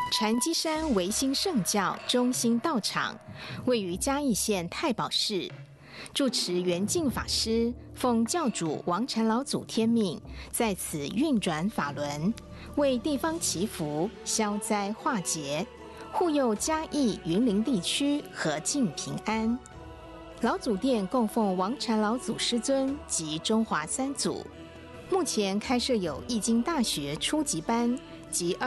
禅机山维新圣教中心道场位于嘉义县太保市，住持圆净法师奉教主王禅老祖天命，在此运转法轮，为地方祈福、消灾化劫，护佑嘉义、云林地区和静平安。老祖殿供奉王禅老祖师尊及中华三祖，目前开设有易经大学初级班及